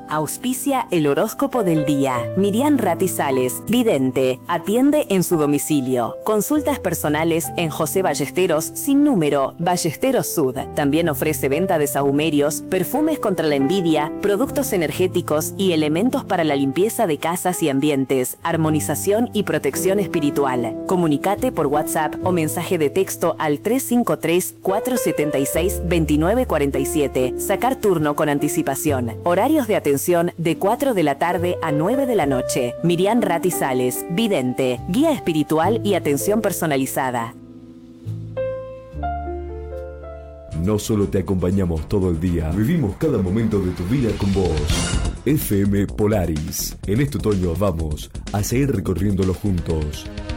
Auspicia el horóscopo del día. Miriam Ratizales, vidente, atiende en su domicilio. Consultas personales en José Ballesteros, sin número, Ballesteros Sud. También ofrece venta de sahumerios, perfumes contra la envidia, productos energéticos y elementos para la limpieza de casas y ambientes, armonización y protección espiritual. Comunicate por WhatsApp o mensaje de texto al 353-476-2947. Sacar turno con anticipación. Horarios de atención de 4 de la tarde a 9 de la noche. Miriam Ratizales, vidente, guía espiritual y atención personalizada. No solo te acompañamos todo el día, vivimos cada momento de tu vida con vos. FM Polaris. En este otoño vamos a seguir recorriéndolo juntos.